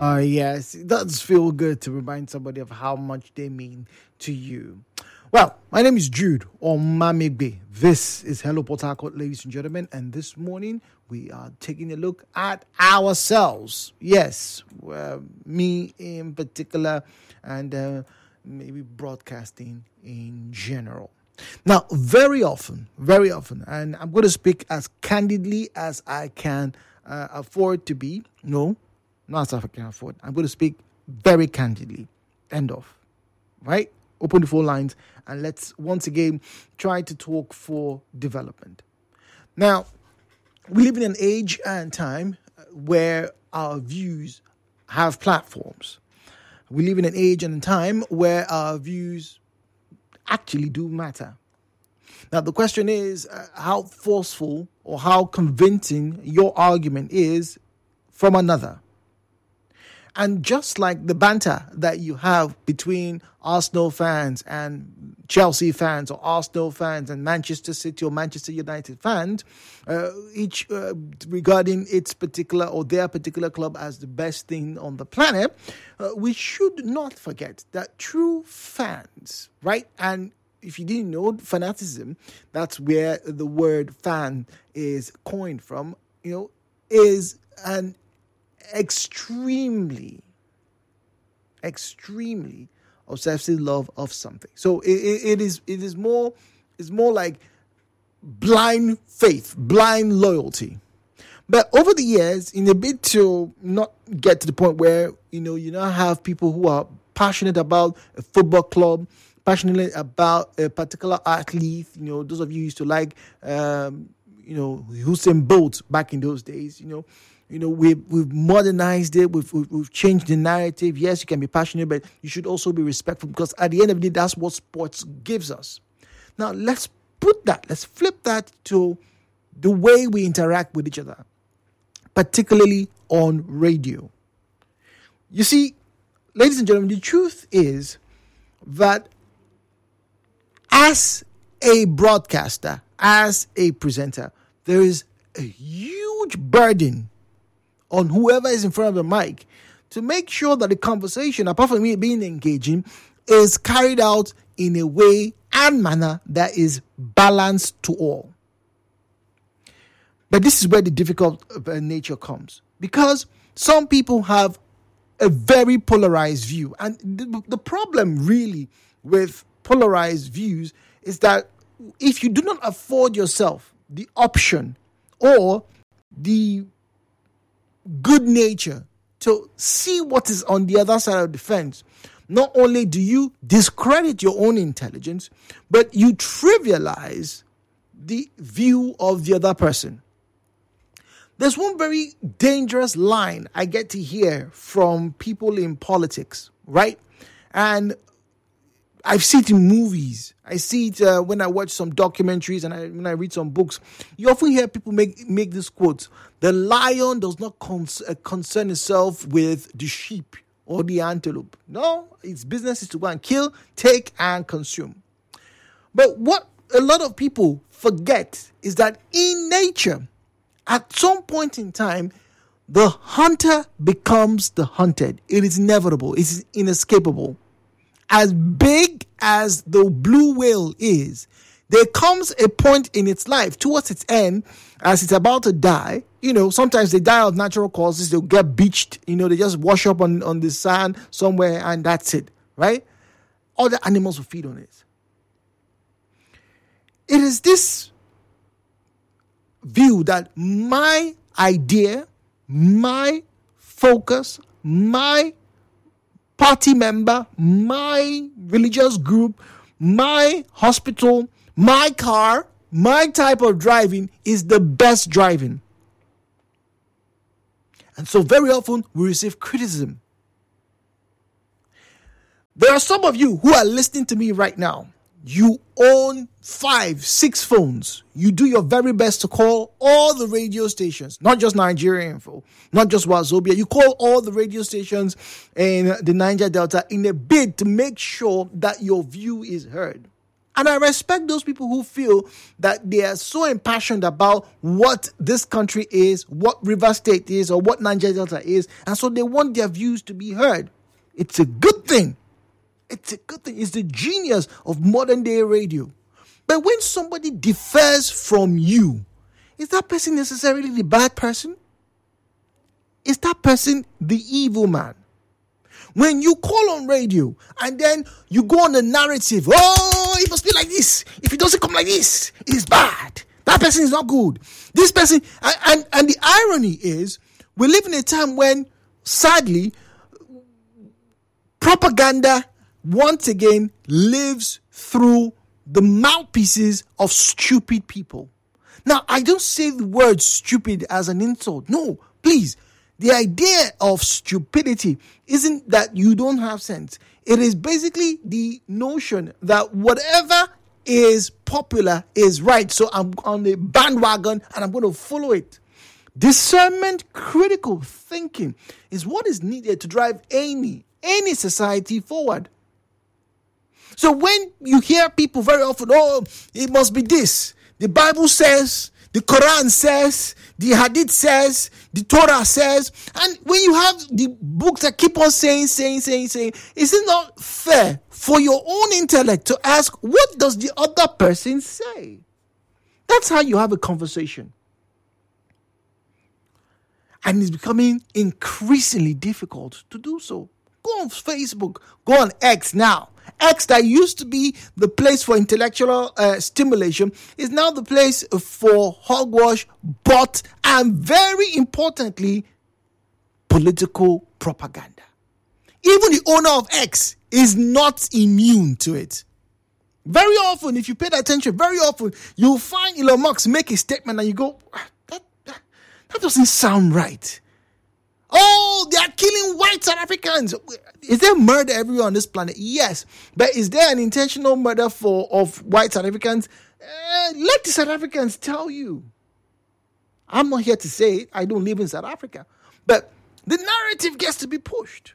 Yes, it does feel good to remind somebody of how much they mean to you. Well, my name is Jude Omamigbe. This is Hello Port Harcourt, ladies and gentlemen, and this morning we are taking a look at ourselves. Yes, me in particular, and maybe broadcasting in general. Now, very often, and I'm going to speak as candidly as I can afford to be. No, not as I can afford. I'm going to speak very candidly. End of. Right? Open the phone lines and let's once again try to talk for development. Now, we live in an age and time where our views have platforms. We live in an age and a time where our views actually do matter. Now, the question is how forceful or how convincing your argument is from another. And just like the banter that you have between Arsenal fans and Chelsea fans, or Arsenal fans and Manchester City or Manchester United fans, each regarding its particular or their particular club as the best thing on the planet, we should not forget that true fans, right? And if you didn't know, fanaticism, that's where the word fan is coined from, is an extremely obsessive love of something. So it is more like blind faith, blind loyalty. But over the years, in a bit to not get to the point where you now have people who are passionate about a football club, passionate about a particular athlete. Those of you used to like Usain Bolt back in those days. We've modernized it. We've changed the narrative. Yes, you can be passionate, but you should also be respectful, because at the end of the day, that's what sports gives us. Now, let's flip that to the way we interact with each other, particularly on radio. You see, ladies and gentlemen, the truth is that as a broadcaster, as a presenter, there is a huge burden on whoever is in front of the mic to make sure that the conversation, apart from it being engaging, is carried out in a way and manner that is balanced to all. But this is where the difficult nature comes, because some people have a very polarized view. And the problem really with polarized views is that if you do not afford yourself the option or the good nature to see what is on the other side of the fence, not only do you discredit your own intelligence, but you trivialize the view of the other person. There's one very dangerous line I get to hear from people in politics, right? And I've seen it in movies. I see it when I watch some documentaries and when I read some books. You often hear people make this quote: "The lion does not concern itself with the sheep or the antelope. No, its business is to go and kill, take, and consume." But what a lot of people forget is that in nature, at some point in time, the hunter becomes the hunted. It is inevitable. It is inescapable. As big as the blue whale is, there comes a point in its life towards its end, as it's about to die. Sometimes they die of natural causes. They'll get beached. They just wash up on the sand somewhere and that's it, right? Other animals will feed on it. It is this view that my idea, my focus, my party member, my religious group, my hospital, my car, my type of driving is the best driving. And so very often we receive criticism. There are some of you who are listening to me right now. You own 5, 6 phones. You do your very best to call all the radio stations, not just Nigeria Info, not just Wazobia. You call all the radio stations in the Niger Delta in a bid to make sure that your view is heard. And I respect those people who feel that they are so impassioned about what this country is, what River State is, or what Niger Delta is, and so they want their views to be heard. It's a good thing. It's a good thing. It's the genius of modern day radio. But when somebody differs from you, is that person necessarily the bad person? Is that person the evil man? When you call on radio and then you go on the narrative, oh, it must be like this. If it doesn't come like this, it is bad. That person is not good. This person, and the irony is, we live in a time when, sadly, propaganda once again lives through the mouthpieces of stupid people. Now, I don't say the word stupid as an insult. No, please. The idea of stupidity isn't that you don't have sense. It is basically the notion that whatever is popular is right. So I'm on the bandwagon and I'm going to follow it. Discernment, critical thinking is what is needed to drive any society forward. So when you hear people very often, oh, it must be this. The Bible says, the Quran says, the Hadith says, the Torah says, and when you have the books that keep on saying, is it not fair for your own intellect to ask, what does the other person say? That's how you have a conversation. And it's becoming increasingly difficult to do so. Go on Facebook, go on X now. X, that used to be the place for intellectual stimulation, is now the place for hogwash, but, and very importantly, political propaganda. Even the owner of X is not immune to it. Very often, if you pay attention, very often, you'll find Elon Musk make a statement and you go, that doesn't sound right. Oh, they are killing white South Africans. Is there murder everywhere on this planet? Yes. But is there an intentional murder of white South Africans? Let the South Africans tell you. I'm not here to say it. I don't live in South Africa. But the narrative gets to be pushed.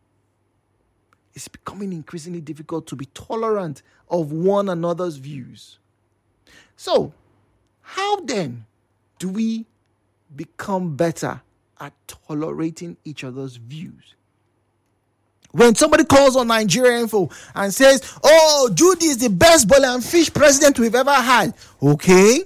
It's becoming increasingly difficult to be tolerant of one another's views. So, how then do we become better at tolerating each other's views? When somebody calls on Nigeria Info and says, oh, Judy is the best boil and fish president we've ever had. Okay.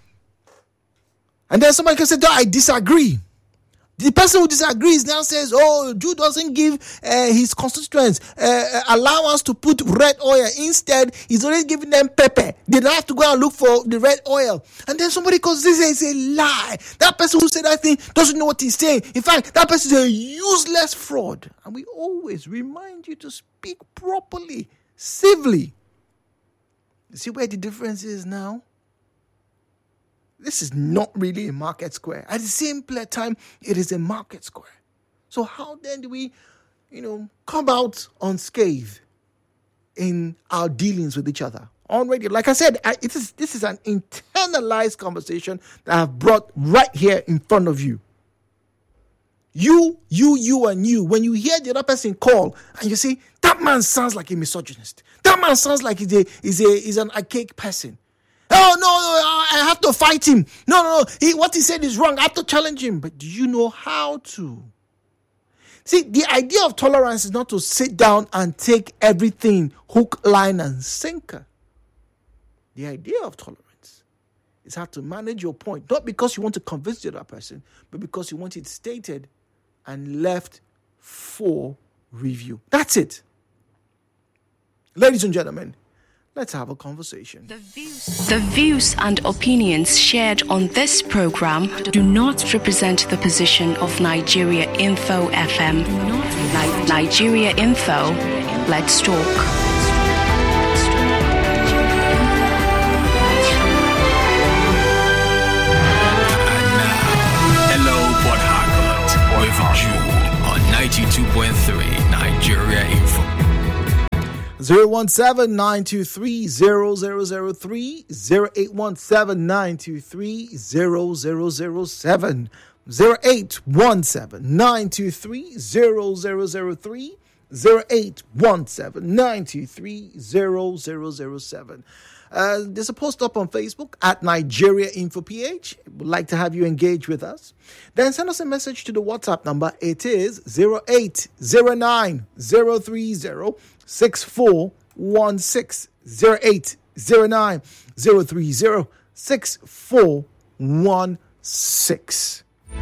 And then somebody can say, no, I disagree. The person who disagrees now says, oh, Jude doesn't give his constituents allowance to put red oil. Instead, he's already giving them pepper. They don't have to go and look for the red oil. And then somebody calls this is a lie. That person who said that thing doesn't know what he's saying. In fact, that person is a useless fraud. And we always remind you to speak properly, civilly. You see where the difference is now? This is not really a market square. At the same time, it is a market square. So how then do we, come out unscathed in our dealings with each other? On radio, like I said, this is an internalized conversation that I've brought right here in front of you. You, and you. When you hear the other person call and you say, that man sounds like a misogynist. That man sounds like he's an archaic person. Oh, no, I have to fight him. No. What he said is wrong. I have to challenge him. But do you know how to? See, the idea of tolerance is not to sit down and take everything hook, line, and sinker. The idea of tolerance is how to manage your point. Not because you want to convince the other person, but because you want it stated and left for review. That's it. Ladies and gentlemen, let's have a conversation. The views and opinions shared on this program do not represent the position of Nigeria Info FM. Nigeria Info, let's talk. Port Harcourt with Jude on 92.3 Nigeria Info. 017-923-0003, 0817-923-0007, 0817-923-0003, 0817-923-0007. There's a post up on Facebook at Nigeria Info PH. Would like to have you engage with us. Then send us a message to the WhatsApp number. It is 0809 030 6416. 0809 030 6416.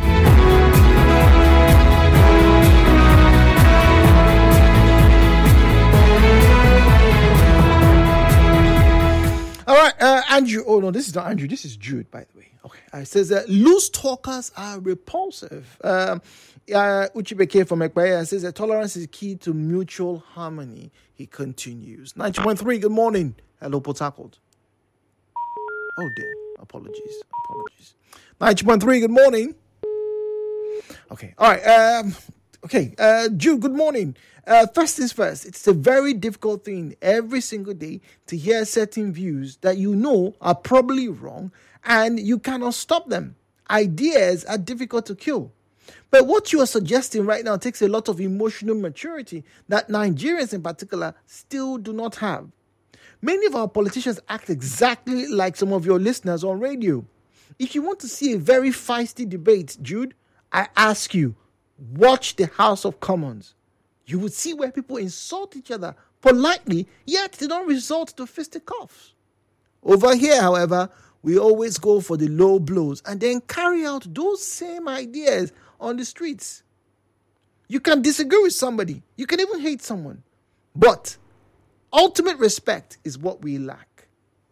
All right, Andrew. Oh, no, this is not Andrew. This is Jude, by the way. Okay. It says loose talkers are repulsive. Uchibeke from Ekbaya says that tolerance is key to mutual harmony. He continues. 90.3, good morning. Hello, Port Harcourt. Oh, dear. Apologies. 90.3, good morning. Okay. All right. Jude, good morning. First things first, it's a very difficult thing every single day to hear certain views that you know are probably wrong and you cannot stop them. Ideas are difficult to kill. But what you are suggesting right now takes a lot of emotional maturity that Nigerians in particular still do not have. Many of our politicians act exactly like some of your listeners on radio. If you want to see a very feisty debate, Jude, I ask you, watch the House of Commons. You would see where people insult each other politely, yet they don't resort to fisticuffs. Over here, however, we always go for the low blows and then carry out those same ideas on the streets. You can disagree with somebody. You can even hate someone. But ultimate respect is what we lack.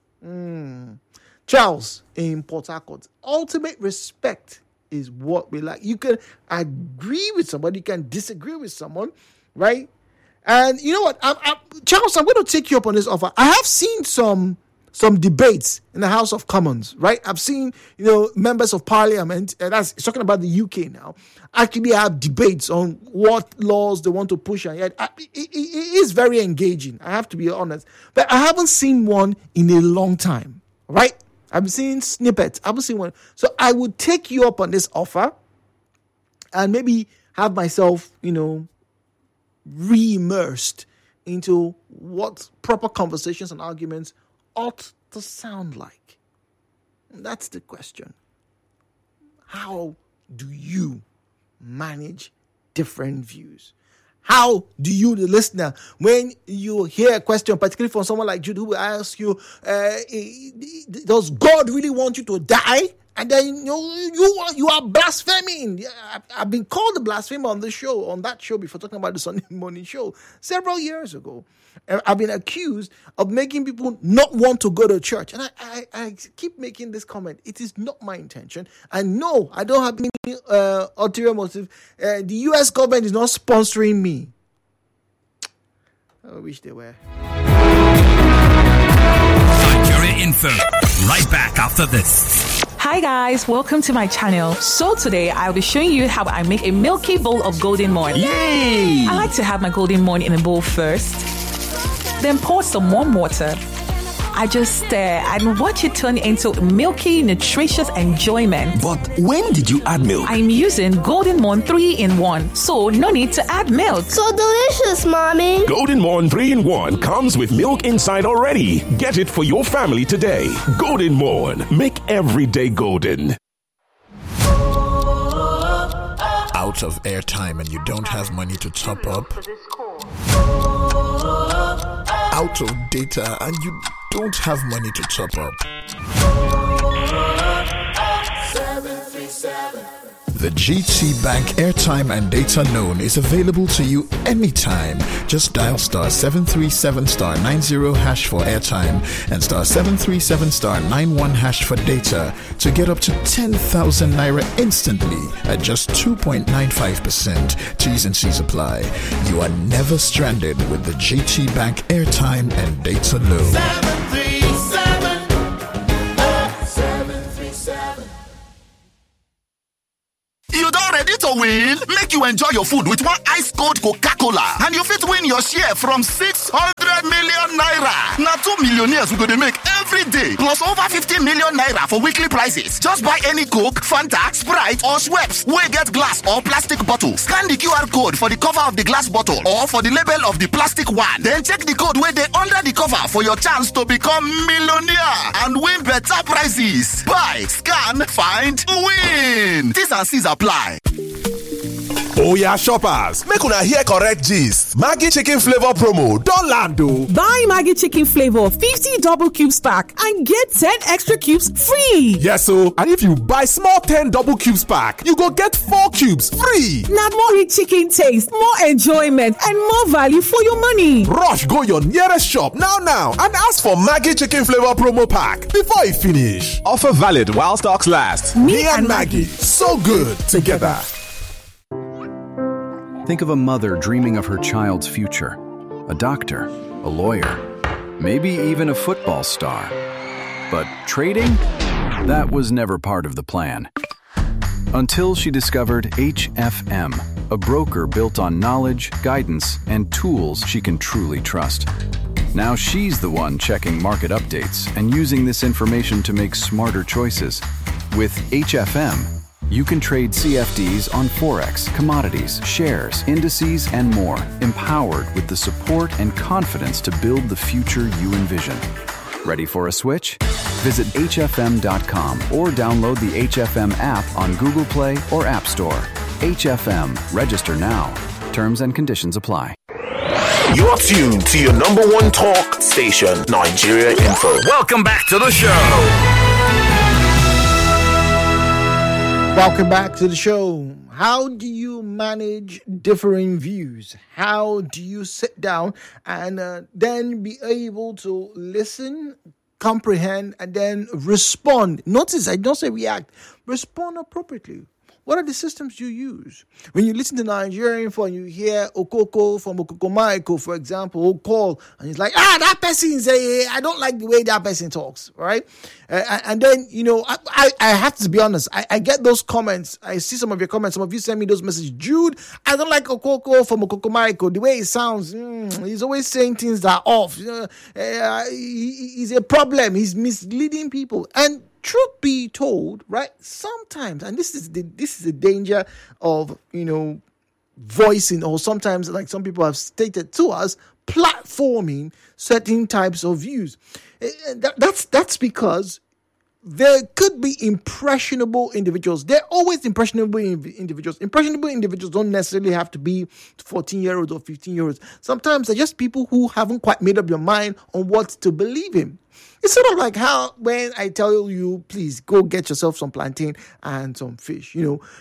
Charles in Port Harcourt, ultimate respect is what we lack. You can agree with somebody, you can disagree with someone, right? And you know what, Charles, I'm going to take you up on this offer. I have seen some debates in the House of Commons, right? I've seen, members of Parliament, and that's talking about the UK now, actually have debates on what laws they want to push. And yet, it is very engaging, I have to be honest. But I haven't seen one in a long time, right? I've seen snippets. I haven't seen one. So I would take you up on this offer and maybe have myself, re-immersed into what proper conversations and arguments ought to sound like. And that's the question. How do you manage different views? How do you, the listener, when you hear a question, particularly from someone like Jude, who will ask you, does God really want you to die? And then you are blaspheming. I've been called a blasphemer on that show before, talking about the Sunday morning show several years ago. I've been accused of making people not want to go to church. And I keep making this comment. It is not my intention. And no, I don't have any ulterior motive. The U.S. government is not sponsoring me. I wish they were. Nigeria Info. Right back after this. Hi guys, welcome to my channel. So today I'll be showing you how I make a milky bowl of golden morn. Yay! I like to have my golden morn in a bowl first, then pour some warm water. I just stir and watch it turn into milky, nutritious enjoyment. But when did you add milk? I'm using Golden Morn 3-in-1, so no need to add milk. So delicious, Mommy. Golden Morn 3-in-1 comes with milk inside already. Get it for your family today. Golden Morn. Make every day golden. Out of airtime and you don't have money to top up? Out of data and you don't have money to top up? The GT Bank airtime and data loan is available to you anytime. Just dial *737*90# for airtime and *737*91# for data to get up to 10,000 naira instantly at just 2.95%. T's and C's apply. You are never stranded with the GT Bank airtime and data loan. 737. You don't ready to win? Make Make you enjoy your food with one ice cold Coca-Cola. And you fit win your share from 600 million naira. Now 2 millionaires we go to make every day. Plus over 50 million naira for weekly prizes. Just buy any Coke, Fanta, Sprite or Schweppes. We get glass or plastic bottle. Scan the QR code for the cover of the glass bottle or for the label of the plastic one. Then check the code where they under the cover for your chance to become millionaire and win better prizes. Buy, scan, find, win. T's and C's apply. Oya shoppers, make una hear correct gist. Maggi chicken flavor promo don land o. Buy Maggi chicken flavor 50 double cubes pack and get 10 extra cubes free. Yes o, and if you buy small 10 double cubes pack, you go get 4 cubes free. Na more rich chicken taste, more enjoyment and more value for your money. Rush go your nearest shop now and ask for Maggi chicken flavor promo pack before e finish. Offer valid while stocks last. Me and Maggi, so good together. Think of a mother dreaming of her child's future, a doctor, a lawyer, maybe even a football star. But trading? That was never part of the plan. Until she discovered HFM, a broker built on knowledge, guidance, and tools she can truly trust. Now she's the one checking market updates and using this information to make smarter choices. With HFM, you can trade CFDs on Forex, commodities, shares, indices, and more, empowered with the support and confidence to build the future you envision. Ready for a switch? Visit HFM.com or download the HFM app on Google Play or App Store. HFM. Register now. Terms and conditions apply. You're tuned to your number one talk station, Nigeria Info. Welcome back to the show. Welcome back to the show. How do you manage differing views? How do you sit down and then be able to listen, comprehend, and then respond? Notice, I don't say react. Respond appropriately. What are the systems you use? When you listen to Nigeria Info and you hear Okoko from Okokomaiko, for example, who call and he's like, that person is I don't like the way that person talks, right? And then, I have to be honest, I get those comments. I see some of your comments. Some of you send me those messages. Jude, I don't like Okoko from Okokomaiko. The way it sounds, he's always saying things that are off. He's a problem. He's misleading people. And truth be told, right? Sometimes, and this is the danger of voicing, or sometimes, like some people have stated to us, platforming certain types of views. That's because there could be impressionable individuals. They're always impressionable individuals. Impressionable individuals don't necessarily have to be 14-year-olds or 15-year-olds. Sometimes they're just people who haven't quite made up your mind on what to believe in. It's sort of like how when I tell you, please go get yourself some plantain and some fish.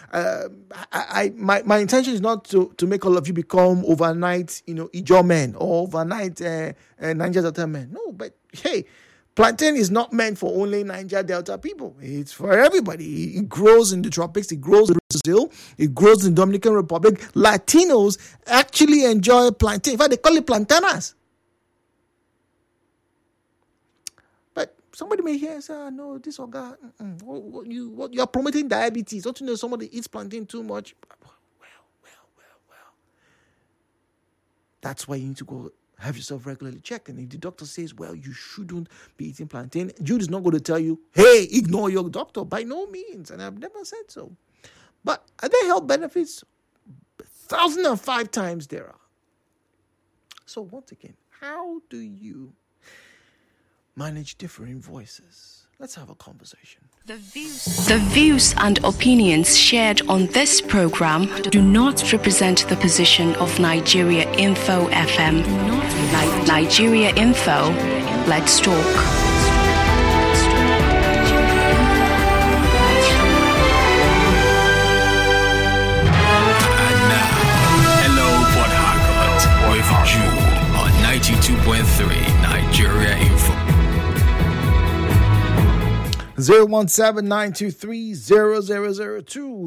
My intention is not to make all of you become overnight, Ijaw men or overnight Niger Delta men. No, but hey, plantain is not meant for only Niger Delta people. It's for everybody. It grows in the tropics. It grows in Brazil. It grows in the Dominican Republic. Latinos actually enjoy plantain. In fact, they call it plantanas. Somebody may hear and say, no, this or that. You're promoting diabetes. Don't you know somebody eats plantain too much? Well. That's why you need to go have yourself regularly checked. And if the doctor says, well, you shouldn't be eating plantain, Jude is not going to tell you, hey, ignore your doctor. By no means. And I've never said so. But are there health benefits? 1,005 times there are. So once again, how do you manage differing voices? Let's have a conversation. The views and opinions shared on this program do not represent the position of Nigeria Info FM. Nigeria Info, let's talk. Jude on 92.3 Nigeria Info. 017-923-0002,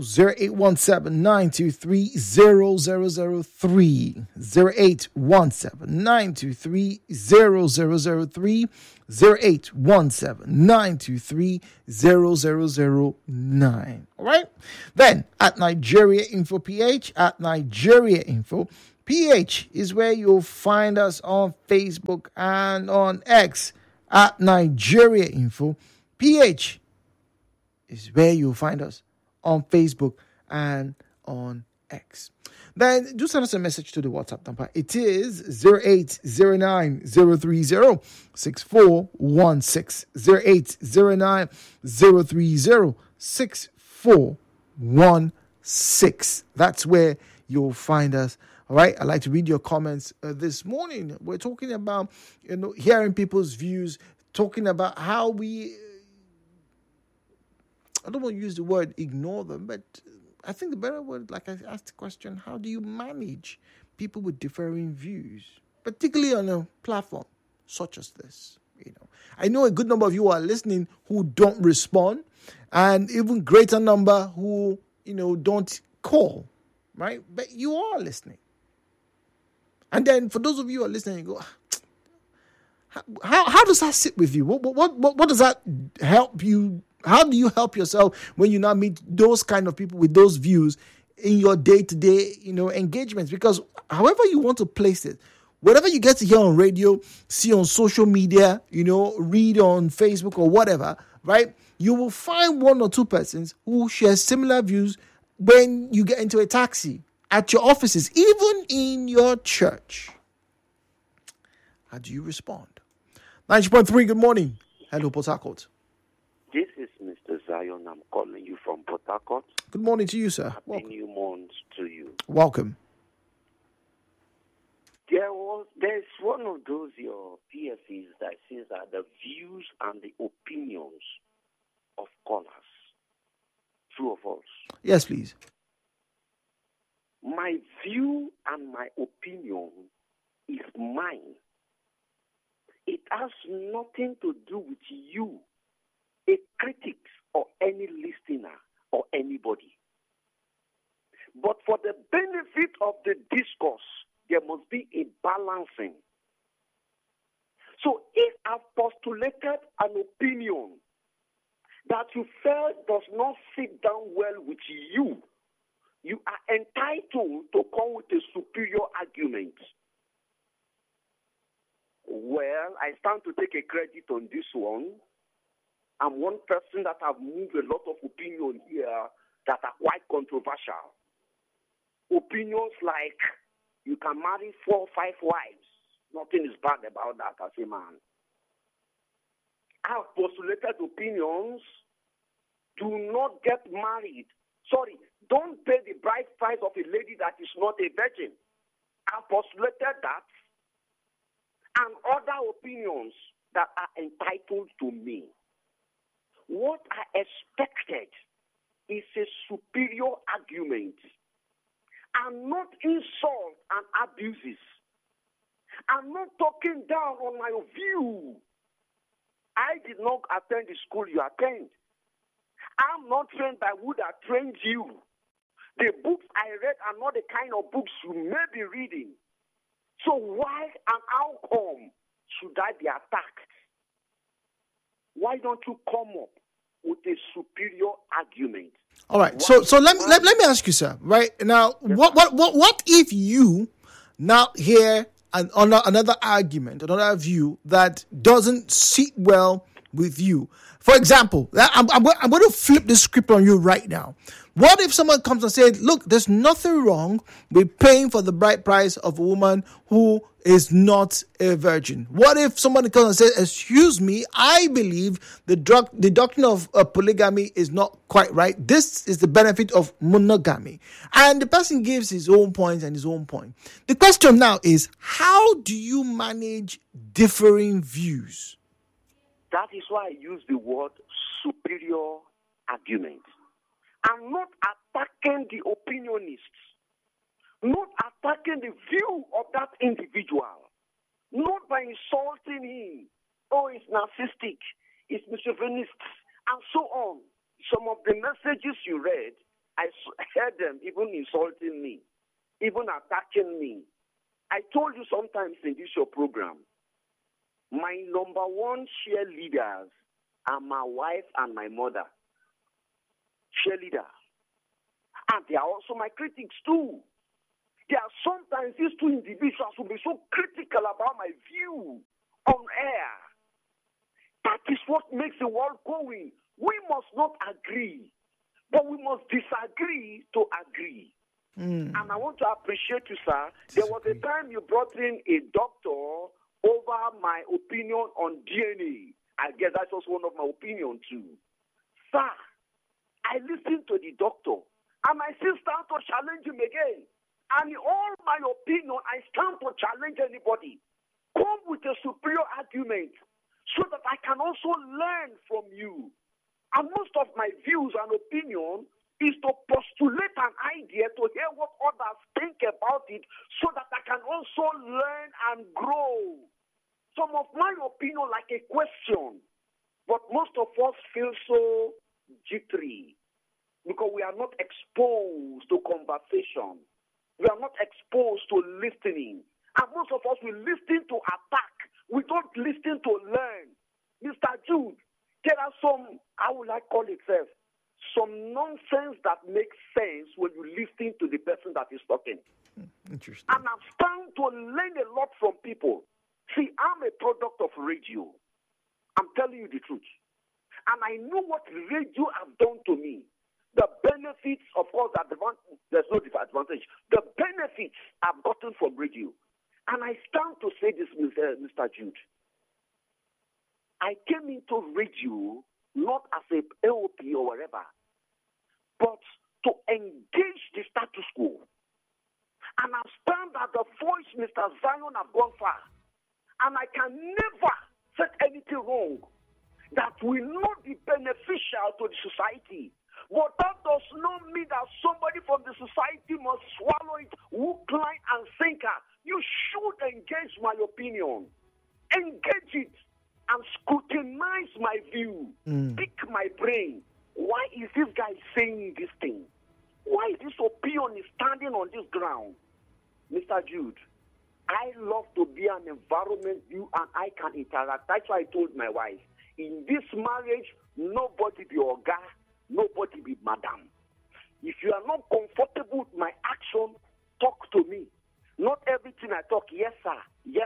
0817-923-0003, 0817-923-0003, 0817-923-0009. All right? Then, at Nigeria Info PH, at Nigeria Info PH is where you'll find us on Facebook and on X at Nigeria Info. PH is where you'll find us on Facebook and on X. Then do send us a message to the WhatsApp number. It is 0809-030-6416. 0809-030-6416. That's where you'll find us. All right, I'd like to read your comments this morning. We're talking about, hearing people's views, talking about how we, I don't want to use the word ignore them, but I think the better word, like I asked the question, how do you manage people with differing views, particularly on a platform such as this? I know a good number of you are listening who don't respond, and even greater number who, don't call, right? But you are listening. And then for those of you who are listening, you go, how does that sit with you? What does that help you? How do you help yourself when you now meet those kind of people with those views in your day-to-day, engagements? Because however you want to place it, whatever you get to hear on radio, see on social media, read on Facebook or whatever, right? You will find one or two persons who share similar views when you get into a taxi, at your offices, even in your church. How do you respond? 90.3, good morning. Hello, Port Harcourt. This is Mr. Zion. I'm calling you from Port Harcourt. Good morning to you, sir. Happy New Month to you. Welcome. There's one of those your PFEs that says that the views and the opinions of callers. True or false? Yes, please. My view and my opinion is mine. It has nothing to do with you, a critic or any listener or anybody. But for the benefit of the discourse, there must be a balancing. So if I've postulated an opinion that you felt does not sit down well with you, you are entitled to come with a superior argument. Well, I stand to take a credit on this one. I'm one person that have moved a lot of opinions here that are quite controversial. Opinions like you can marry 4 or 5 wives. Nothing is bad about that as a man. I have postulated opinions. Do not get married. Don't pay the bride price of a lady that is not a virgin. I postulated that and other opinions that are entitled to me. What I expected is a superior argument and not insult and abuses. I'm not talking down on my view. I did not attend the school you attend. I'm not trained by who that trained you. The books I read are not the kind of books you may be reading. So why and how come should I be attacked? Why don't you come up with a superior argument? All right. So let me ask you, sir. Right now, what if you now hear another argument, another view that doesn't sit well with you? For example, I'm going to flip the script on you right now. What if someone comes and says, look, there's nothing wrong with paying for the bride price of a woman who is not a virgin? What if somebody comes and says, excuse me, I believe the doctrine of polygamy is not quite right. This is the benefit of monogamy. And the person gives his own points and his own point. The question now is, how do you manage differing views? That is why I use the word superior argument. I'm not attacking the opinionists, not attacking the view of that individual, not by insulting him. Oh, it's narcissistic, it's misogynist, and so on. Some of the messages you read, I heard them even insulting me, even attacking me. I told you sometimes in this show program, my number one cheerleaders are my wife and my mother. Cheerleader. And they are also my critics too. There are sometimes these two individuals will be so critical about my view on air. That is what makes the world going. We must not agree, but we must disagree to agree. And I want to appreciate you, sir. There was a time you brought in a doctor over my opinion on DNA. I guess that's also one of my opinions too. Sir, I listened to the doctor, and I still stand to challenge him again. And in all my opinion, I stand to challenge anybody. Come with a superior argument so that I can also learn from you. And most of my views and opinion is to postulate an idea, to hear what others think about it, so that I can also learn and grow. Some of my opinion like a question, but most of us feel so jittery because we are not exposed to conversation. We are not exposed to listening. And most of us, we listen to attack. We don't listen to learn. Mr. Jude, there are some, how would I call it, some nonsense that makes sense when you listen to the person that is talking. Interesting. And I've started to learn a lot from people. See, I'm a product of radio. I'm telling you the truth. And I know what radio has done to me. The benefits, of course, there's no disadvantage. The benefits I've gotten from radio. And I stand to say this, Mr. Jude. I came into radio not as a AOP or whatever, but to engage the status quo. And I stand that the voice, Mr. Zion, have gone far. And I can never say anything wrong that will not be beneficial to the society. But that does not mean that somebody from the society must swallow it, hook, line, and sinker. You should engage my opinion. Engage it and scrutinize my view. Pick my brain. Why is this guy saying this thing? Why is this opinion is standing on this ground? Mr. Jude, I love to be an environment you and I can interact. That's why I told my wife, in this marriage, nobody be oga, nobody be madam. If you are not comfortable with my action, talk to me. Not everything I talk, yes, sir, yes.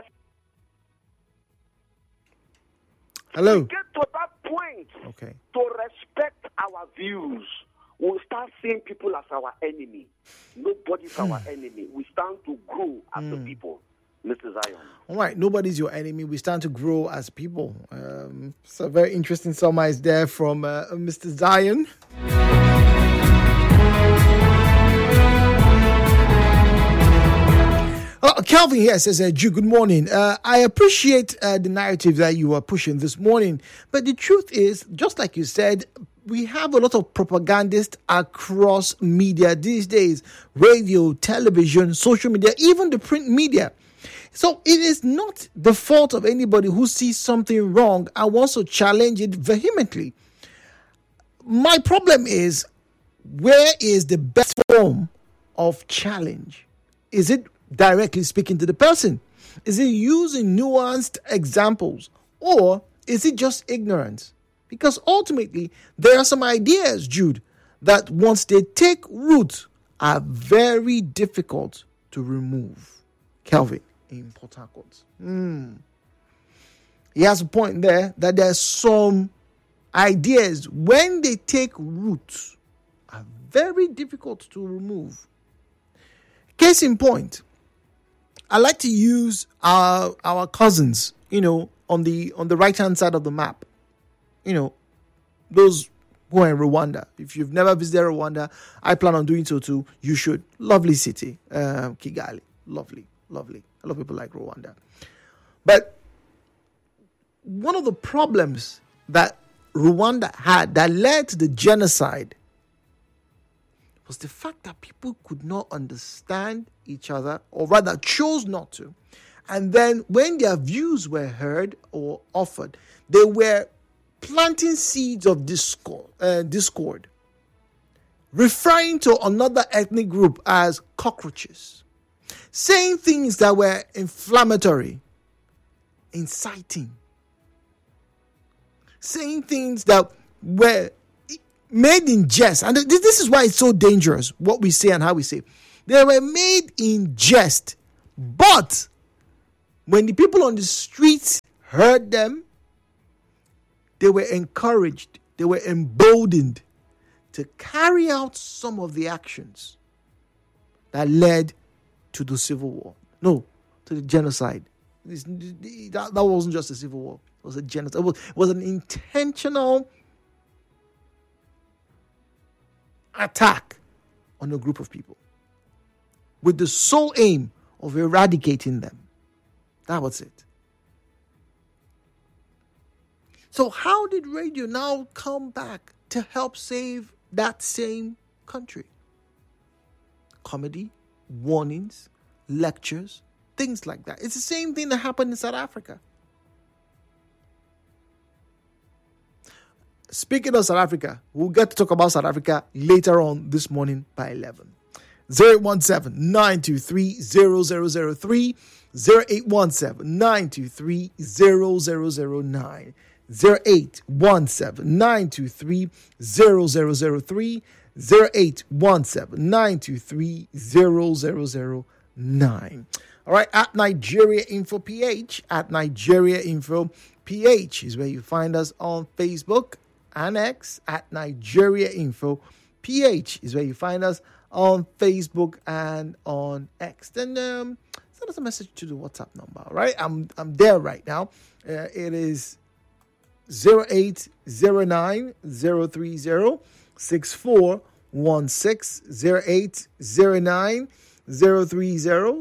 Hello. We get to that point to respect our views. We'll start seeing people as our enemy. Nobody's our enemy. We stand to grow as a people. Mr. Zion. All right, nobody's your enemy. We stand to grow as people. It's a very interesting summary there from Mr. Zion. Calvin here says, Jude, good morning. I appreciate the narrative that you are pushing this morning. But the truth is, just like you said, we have a lot of propagandists across media these days. Radio, television, social media, even the print media. So it is not the fault of anybody who sees something wrong and wants to challenge it vehemently. My problem is, where is the best form of challenge? Is it directly speaking to the person? Is it using nuanced examples? Or is it just ignorance? Because ultimately, there are some ideas, Jude, that once they take root, are very difficult to remove. Calvin in Port Harcourt. He has a point there that there's some ideas, when they take root, are very difficult to remove. Case in point, I like to use our cousins, on the right hand side of the map. Those who are in Rwanda. If you've never visited Rwanda, I plan on doing so too. You should. Lovely city, Kigali. Lovely. A lot of people like Rwanda. But one of the problems that Rwanda had that led to the genocide was the fact that people could not understand each other, or rather chose not to. And then when their views were heard or offered, they were planting seeds of discord, referring to another ethnic group as cockroaches, saying things that were inflammatory, inciting, saying things that were made in jest. And this is why it's so dangerous, what we say and how we say. They were made in jest, but when the people on the streets heard them, they were encouraged, they were emboldened to carry out some of the actions that led to the civil war. No, to the genocide. That wasn't just a civil war. It was a genocide. It was an intentional attack on a group of people with the sole aim of eradicating them. That was it. So how did radio now come back to help save that same country? Comedy, warnings, lectures, things like that. It's the same thing that happened in South Africa. Speaking of South Africa, we'll get to talk about South Africa later on this morning by 11. 0817-923-0003, 0817-923-0009, 0817-923-0003, 0817-923-0009. All right, at Nigeria Info PH, at Nigeria Info PH is where you find us on Facebook and X. At Nigeria Info PH is where you find us on Facebook and on X. Then send us a message to the WhatsApp number. All right, I'm there right now. It is 0809 030 6416, 0809 030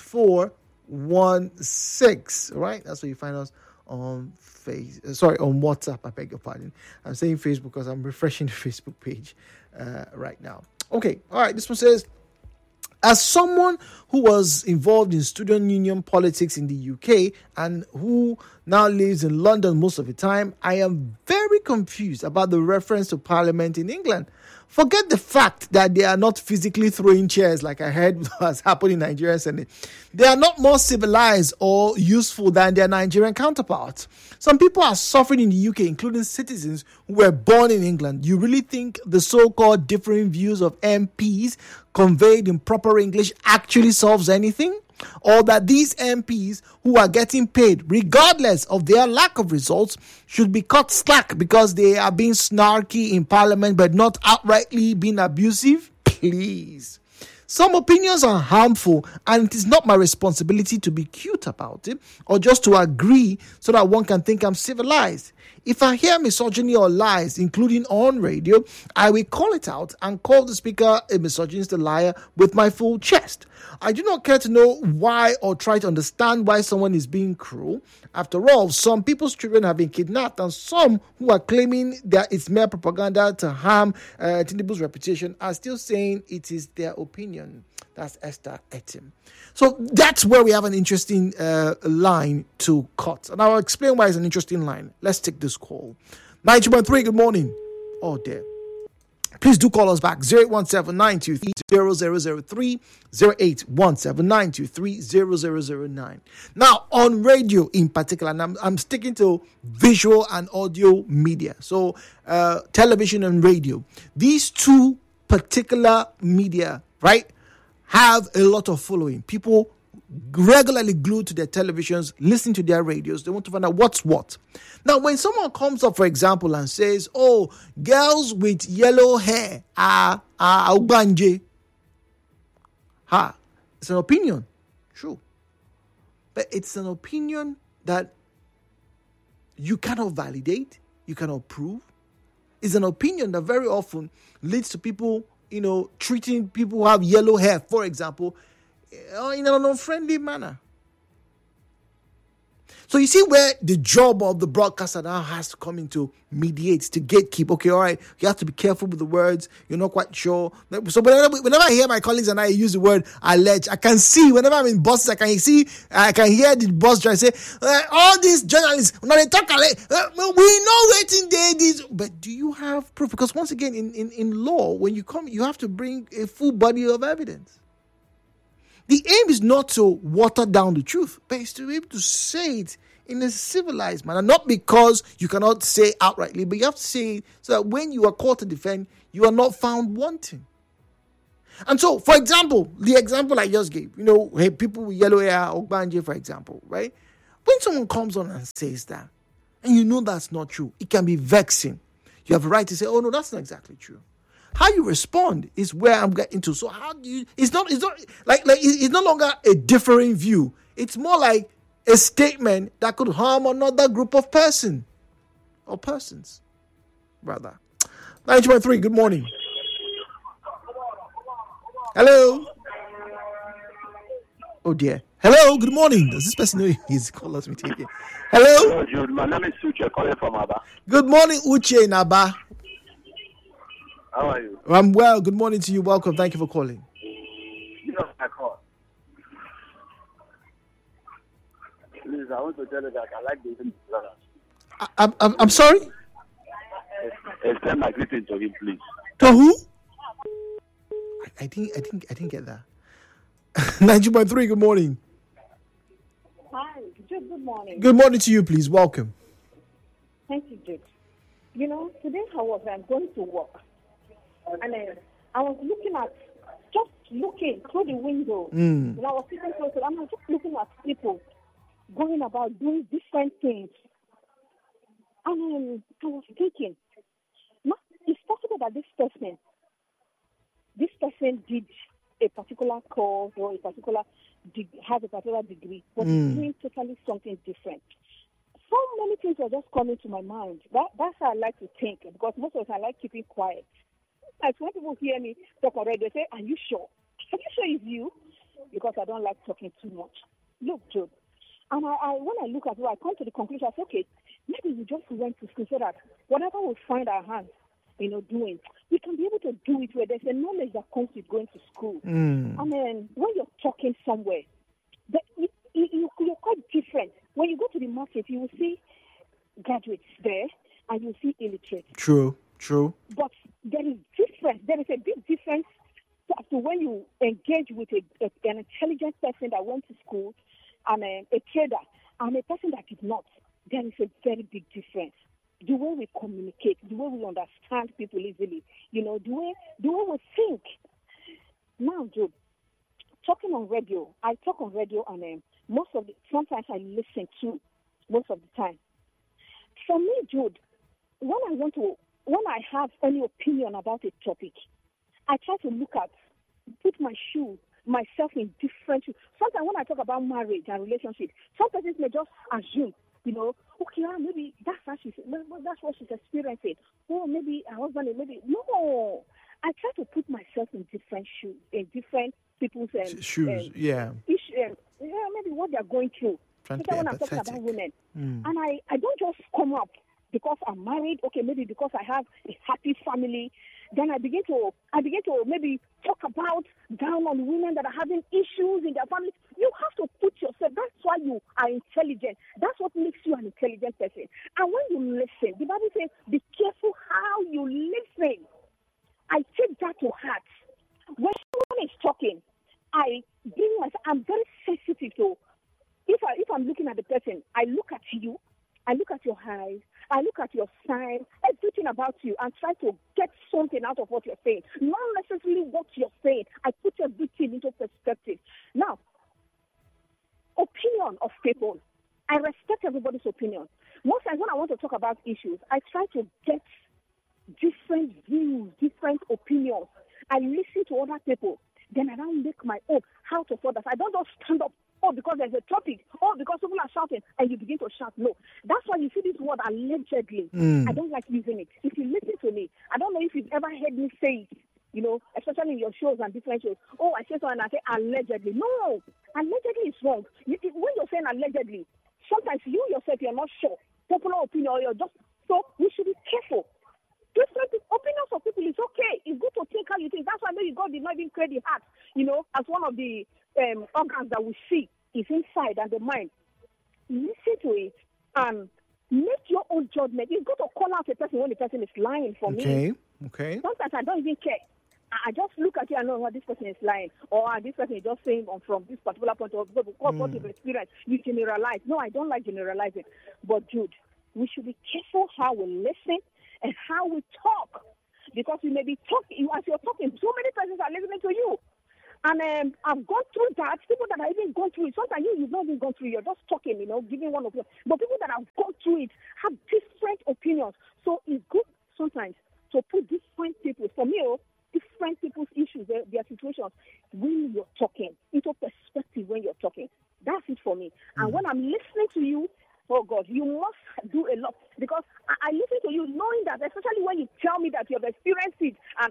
6416. All right, that's where you find us on on WhatsApp. I beg your pardon. I'm saying Facebook because I'm refreshing the Facebook page right now. Okay, all right. This one says, as someone who was involved in student union politics in the UK and who now lives in London most of the time, I am very confused about the reference to Parliament in England. Forget the fact that they are not physically throwing chairs like I heard was happening in Nigerian Senate. They are not more civilized or useful than their Nigerian counterparts. Some people are suffering in the UK, including citizens who were born in England. You really think the so-called differing views of MPs conveyed in proper English actually solves anything? Or that these MPs who are getting paid, regardless of their lack of results, should be cut slack because they are being snarky in Parliament but not outrightly being abusive? Please. Some opinions are harmful, and it is not my responsibility to be cute about it or just to agree so that one can think I'm civilized. If I hear misogyny or lies, including on radio, I will call it out and call the speaker a misogynist, a liar, with my full chest. I do not care to know why or try to understand why someone is being cruel. After all, some people's children have been kidnapped, and some who are claiming that it's mere propaganda to harm Tinubu's reputation are still saying it is their opinion. That's Esther Etim. So that's where we have an interesting line to cut. And I'll explain why it's an interesting line. Let's take this call. 92.3, good morning. Oh, dear. Please do call us back. 0817-923-0003, 0817-923-0009. Now, on radio in particular, and I'm sticking to visual and audio media. So, television and radio. These two particular media, right, have a lot of following. People regularly glued to their televisions, listening to their radios. They want to find out what's what. Now, when someone comes up, for example, and says, oh, girls with yellow hair are Ubanje. It's an opinion. True. But it's an opinion that you cannot validate, you cannot prove. It's an opinion that very often leads to people, treating people who have yellow hair, for example, in an unfriendly manner. So you see where the job of the broadcaster now has to come into mediate, to gatekeep. Okay, all right, you have to be careful with the words. You're not quite sure. So whenever I hear my colleagues and I use the word allege, I can see, whenever I'm in buses, I can hear the bus driver say, all these journalists, when they talk allege, we know waiting day this. But do you have proof? Because once again, in law, when you come, you have to bring a full body of evidence. The aim is not to water down the truth, but it's to be able to say it in a civilized manner. Not because you cannot say outrightly, but you have to say it so that when you are called to defend, you are not found wanting. And so, for example, the example I just gave, hey, people with yellow hair, Ogbanje, for example, right? When someone comes on and says that, and you know that's not true, it can be vexing. You have a right to say, oh, no, that's not exactly true. How you respond is where I'm getting to. So how do you? It's no longer a differing view. It's more like a statement that could harm another group of person or persons, rather. 9.3. Good morning. Hello. Oh dear. Hello. Good morning. Does this person know his call us? Hello. Hello, Jude. My name is Uche, calling from Aba. Good morning, Uche in Aba. How are you? I'm well. Good morning to you. Welcome. Thank you for calling. You know my call. Please, I want to tell you that I like the brother. I'm sorry? Extend my greeting to him, please. To who? I didn't get that. 90.3, good morning. Hi, Jude, good morning. Good morning to you, please. Welcome. Thank you, Jude. Today I'm going to work. And I was looking through the window. And I was sitting close to I'm just looking at people going about doing different things. And I was thinking, it's possible that this person did a particular course or has a particular degree, but doing totally something different. So many things are just coming to my mind. That's how I like to think, because most of the time I like keeping quiet. Like when people hear me talk already, they say, are you sure? Are you sure it's you? Because I don't like talking too much. Look, Joe. And when I look at it, I come to the conclusion, I say, okay, maybe we just went to school so that whatever we find our hands, doing, we can be able to do it where there's a knowledge that comes with going to school. And then when you're talking somewhere, you're quite different. When you go to the market, you will see graduates there and you see illiterates. True. But there is difference. There is a big difference as to when you engage with an intelligent person that went to school and a trader and a person that did not. There is a very big difference. The way we communicate, the way we understand people easily, the way we think. Now, Joe, talking on radio, I talk on radio and sometimes I listen to most of the time. For me, Jude, when I have any opinion about a topic, I try to put myself in different shoes. Sometimes when I talk about marriage and relationship, some persons may just assume, okay, maybe that's what she's experiencing. Or maybe her husband, no. I try to put myself in different shoes, in different people's shoes. Maybe what they're going through. Especially when I'm talking about women. And I don't just come up because I'm married, okay, maybe because I have a happy family. Then I begin to maybe talk about down on women that are having issues in their family. You have to put yourself. That's why you are intelligent. That's what makes you an intelligent person. And when you listen, the Bible says, be careful how you listen. I take that to heart. When someone is talking, I'm very sensitive to. If I'm looking at the person, I look at you, I look at your eyes, I look at your sign, everything about you, and try to get something out of what you're saying. Not necessarily what you're saying. I put everything into perspective. Now, opinion of people. I respect everybody's opinion. Most times when I want to talk about issues, I try to get different views, different opinions. I listen to other people. Then I don't make my own out of others. I don't just stand up, because there's a topic, because people are shouting, and you begin to shout. No. That's why you see this word allegedly. I don't like using it. If you listen to me, I don't know if you've ever heard me say it, especially in your shows and different shows. Oh, I say so and I say allegedly. No. Allegedly is wrong. When you're saying allegedly, sometimes you yourself, you're not sure. Popular opinion, or you're just, so we should be careful. Different opinions of people is okay. It's good to think how you think. That's why maybe God did not even create the heart, as one of the organs that we see is inside and the mind. Listen to it and make your own judgment. It's good to call out a person when the person is lying for me. Okay. Sometimes I don't even care. I just look at you and know what this person is lying, or this person is just saying from this particular point of view, because what you've experienced, you generalize. No, I don't like generalizing. But Jude, we should be careful how we listen and how we talk, because we may be talking, as you're talking, so many persons are listening to you. And I've gone through that. People that have even gone through it, sometimes you've not even gone through it, you're just talking, giving one opinion. But people that have gone through it have different opinions. So it's good sometimes to put different people, for me, different people's issues, their situations, when you're talking, into perspective when you're talking. That's it for me. And when I'm listening to you, oh God, you must do a lot. Because I listen to you knowing that, especially when you tell me that you have experienced it and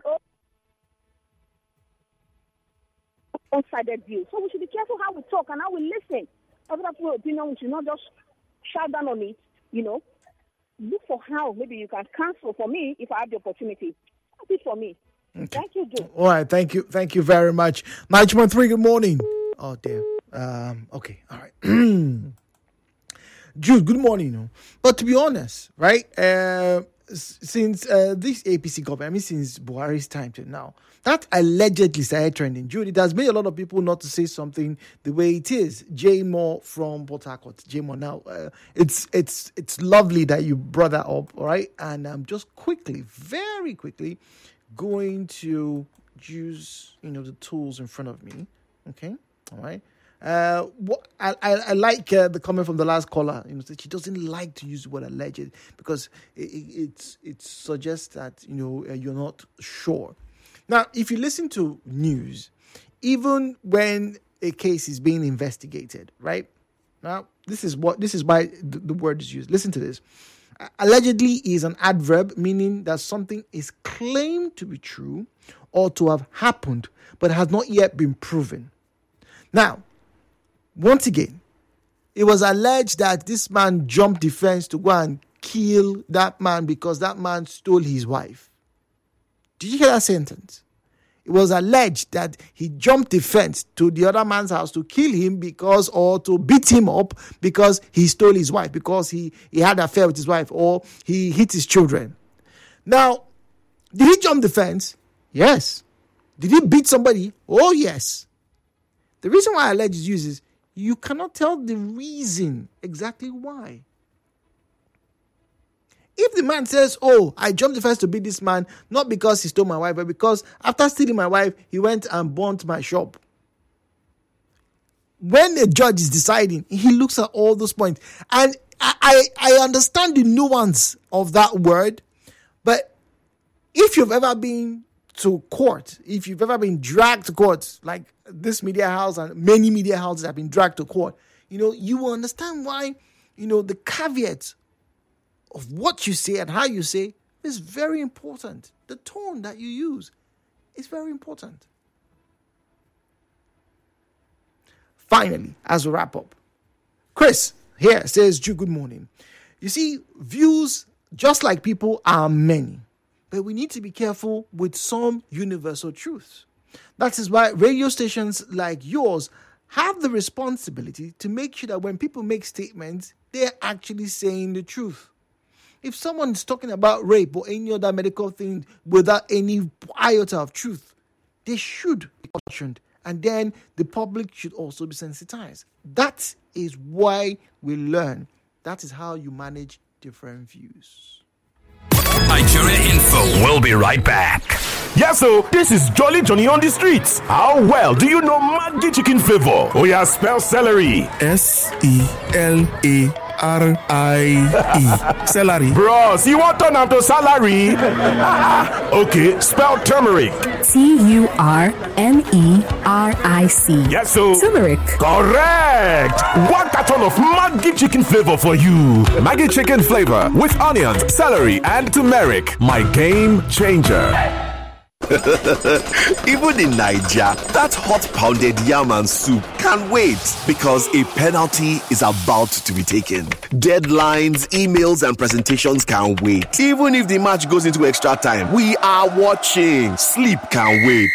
one-sided view. So we should be careful how we talk and how we listen. Other people's opinion, we should not just shout down on it, Look for how maybe you can cancel for me if I have the opportunity. That's it for me. Okay. Thank you, Jude. All right, thank you very much. 913, good morning. Oh dear. Okay, all right. Jude, good morning. But to be honest, right? Since this APC government, since Buhari's time till now, that allegedly started trending. Jude, it has made a lot of people not to say something the way it is. Jay Moore from Port Harcourt. Jay Moore. Now, it's lovely that you brought that up, all right? And I'm just very quickly, going to use the tools in front of me. Okay, all right. What I like the comment from the last caller. That she doesn't like to use the word alleged because it suggests that you're not sure. Now, if you listen to news, even when a case is being investigated, right? Now, this is why the word is used. Listen to this. Allegedly is an adverb meaning that something is claimed to be true or to have happened, but has not yet been proven. Now, once again, it was alleged that this man jumped the fence to go and kill that man because that man stole his wife. Did you hear that sentence? It was alleged that he jumped the fence to the other man's house to kill him or to beat him up because he stole his wife, because he had an affair with his wife, or he hit his children. Now, did he jump the fence? Yes. Did he beat somebody? Oh, yes. The reason why alleged is used is you cannot tell the reason exactly why. If the man says, I jumped the fence to beat this man, not because he stole my wife, but because after stealing my wife, he went and burnt my shop. When the judge is deciding, he looks at all those points. And I understand the nuance of that word, but if you've ever been to court, if you've ever been dragged to court, like this media house and many media houses have been dragged to court, you will understand why, the caveat of what you say and how you say is very important. The tone that you use is very important. Finally, as we wrap up, Chris here says, Jude, good morning. You see, views, just like people, are many. But we need to be careful with some universal truths. That is why radio stations like yours have the responsibility to make sure that when people make statements, they're actually saying the truth. If someone is talking about rape or any other medical thing without any iota of truth, they should be cautioned. And then the public should also be sensitized. That is why we learn. That is how you manage different views. Nigeria Info. We'll be right back. Yes, so this is Jolly Johnny on the streets. How well do you know Maggi chicken flavor? Oh yeah, spell celery. SELARIE. Celery. Bros, you want to turn to salary? Okay, spell turmeric. TURMERIC. Yes, so turmeric. Correct. One carton of Maggi chicken flavor for you. Maggi chicken flavor with onions, celery, and turmeric. My game changer. Even in Nigeria, that hot pounded yam and soup can't wait because a penalty is about to be taken. Deadlines, emails, and presentations can't wait. Even if the match goes into extra time, we are watching. Sleep can't wait.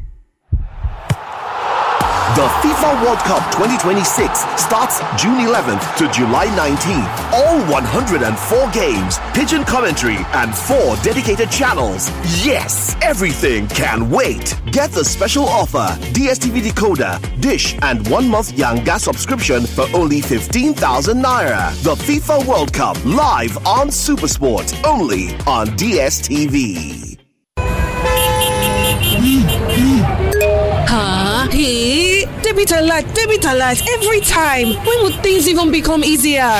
The FIFA World Cup 2026 starts June 11th to July 19th. All 104 games, pigeon commentary, and 4 dedicated channels. Yes, everything can wait. Get the special offer: DSTV decoder, dish, and 1 month Yanga subscription for only 15,000 naira. The FIFA World Cup live on Supersport, only on DSTV. Hey, debit alert, every time. When would things even become easier?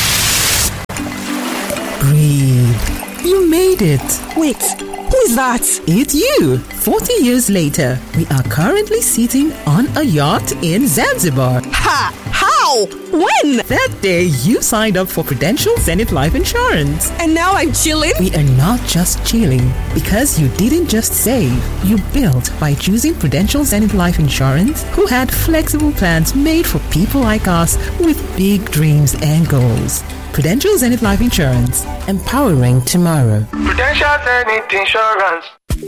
Breathe. You made it. Wait, who is that? It's you. 40 years later, we are currently sitting on a yacht in Zanzibar. Ha! How? When? That day you signed up for Prudential Zenith Life Insurance. And now I'm chilling? We are not just chilling, because you didn't just save. You built by choosing Prudential Zenith Life Insurance, who had flexible plans made for people like us with big dreams and goals. Prudential Zenith Life Insurance, empowering tomorrow. Prudential Zenith Insurance.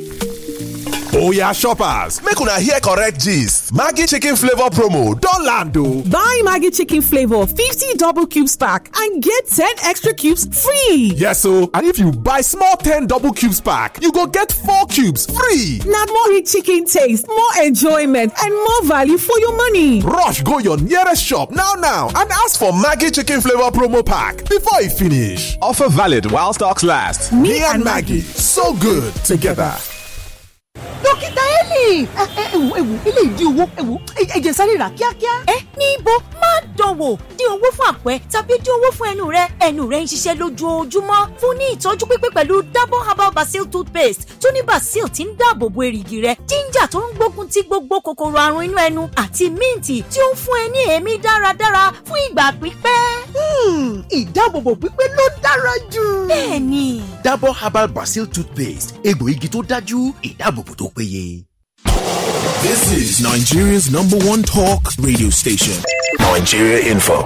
Oh yeah, shoppers, make una hear correct gist. Maggi chicken flavor promo don land o. Buy Maggi chicken flavor 50 double cubes pack and get 10 extra cubes free. Yes o, and if you buy small 10 double cubes pack, you go get 4 cubes free. Na more rich chicken taste, more enjoyment, and more value for your money. Rush go your nearest shop now and ask for Maggi chicken flavor promo pack before e finish. Offer valid while stocks last. Me and Maggi, so good together. Dókítà Eli! Ilé ìdí owó ẹ̀jẹ̀ sáré rà kíákíá. Níbo má dánwò dín owó fún àpẹ́ tàbí dín owó fún ẹnu rẹ. Ẹnu rẹ ń ṣiṣẹ́ lójoojúmọ́ fún ní ìtọ́jú pípé pẹ̀lú Double Herbal Basil toothpaste tó ní basil tí ń dáàbò bo èrìgì rẹ, ginger tó ń gbógun ti gbogbo kòkòrò àrùn inú ẹnu àti míǹtì tí ó ń fún ẹ ní èémí dáradára fún ìgbà pípẹ́. Ìdáàbòbò pípé ló dára jù. Bẹ́ẹ̀ni. Double Herbal Basil toothpaste, egbò igi tó dájú, ìdáàbòbò tó péye. This is Nigeria's #1 talk radio station. Nigeria Info.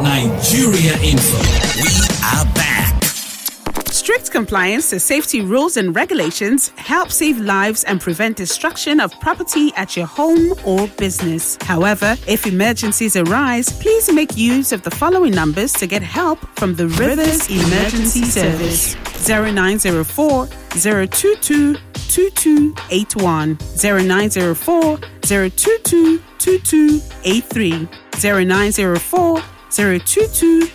We are back. Strict compliance to safety rules and regulations help save lives and prevent destruction of property at your home or business. However, if emergencies arise, please make use of the following numbers to get help from the Rivers Emergency Service: 0904 022 2281, 0904 022 2283, 0904 022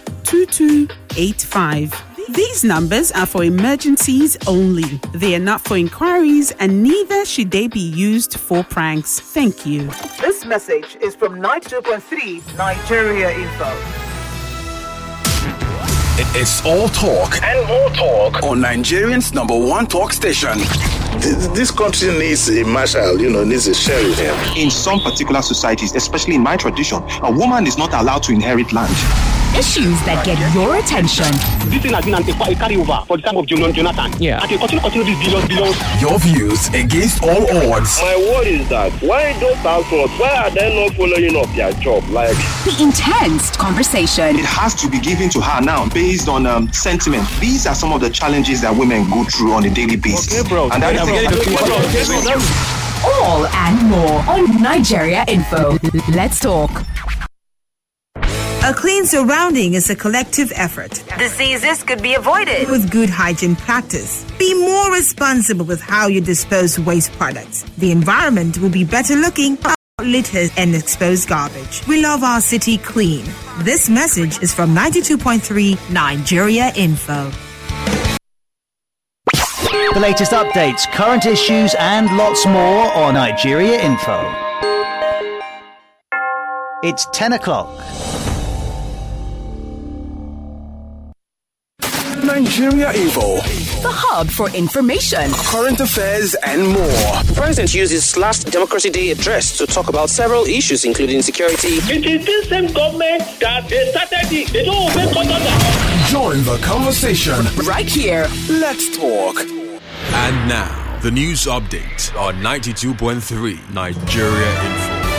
2285. These numbers are for emergencies only. They are not for inquiries, and neither should they be used for pranks. Thank you. This message is from 92.3 Nigeria Info. It's all talk and more talk on Nigerians' #1 talk station. This country needs a marshal, needs a sheriff. In some particular societies, especially in my tradition, a woman is not allowed to inherit land. Issues that get your attention. This thing has been a carryover for the time of Jonathan. Yeah. And they continue this billions. Your views against all odds. My word is that why those households, why are they not following up their job? The intense conversation. It has to be given to her now based on sentiment. These are some of the challenges that women go through on a daily basis. Okay, bro. And that all and more on Nigeria Info. Let's talk. A clean surrounding is a collective effort. Diseases could be avoided with good hygiene practice. Be more responsible with how you dispose waste products. The environment will be better looking without litter and exposed garbage. We love our city clean. This message is from 92.3 Nigeria Info. The latest updates, current issues, and lots more on Nigeria Info. It's 10 o'clock. Nigeria Info. The hub for information, current affairs, and more. The president used his last Democracy Day address to talk about several issues, including security. It is this same government that they started it. They don't obey conduct. Join the conversation right here. Let's talk. And now, The news update on 92.3 Nigeria Info.